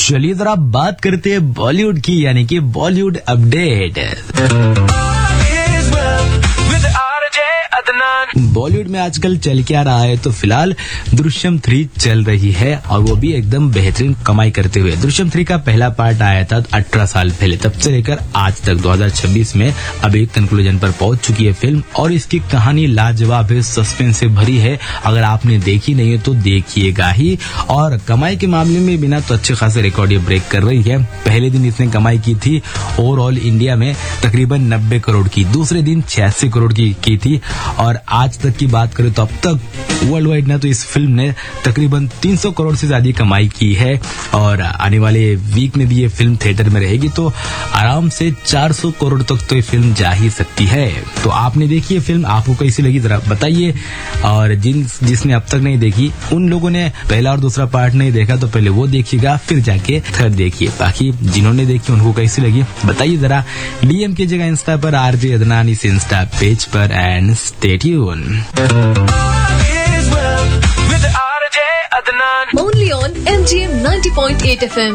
चलिए जरा बात करते हैं बॉलीवुड की, यानी कि बॉलीवुड अपडेट। बॉलीवुड में आजकल चल क्या रहा है, तो फिलहाल दृश्यम 3 चल रही है और वो भी एकदम बेहतरीन कमाई करते हुए। दृश्यम 3 का पहला पार्ट आया था 18 साल पहले, तब से लेकर आज तक 2026 में अभी कंक्लूजन पर पहुंच चुकी है फिल्म और इसकी कहानी लाजवाब है, सस्पेंस से भरी है। अगर आपने देखी नहीं है तो देखिएगा ही। और कमाई के मामले में बिना तो अच्छे खासे रिकॉर्ड ये ब्रेक कर रही है। पहले दिन इसने कमाई की थी ओवरऑल इंडिया में तकरीबन 90 करोड़ की, दूसरे दिन 86 करोड़ की थी और आज तक की बात करें तो अब तक वर्ल्ड वाइड ना तो इस फिल्म ने तकरीबन 300 करोड़ से ज्यादा कमाई की है और आने वाले वीक में भी ये फिल्म थिएटर में रहेगी तो आराम से 400 करोड़ तक तो ये फिल्म जा ही सकती है। तो आपने देखी है फिल्म, आपको कैसी लगी जरा बताइए। और जिसने अब तक नहीं देखी, उन लोगों ने पहला और दूसरा पार्ट नहीं देखा तो पहले वो देखिएगा, फिर जाके थर्ड देखिए। बाकी जिन्होंने देखी उनको कैसी लगी बताइए जरा। डीएम कीजिएगा इंस्टा पर RJ अदनान इस इंस्टा पेज पर and stay tune. Only on MGM 90.8 FM.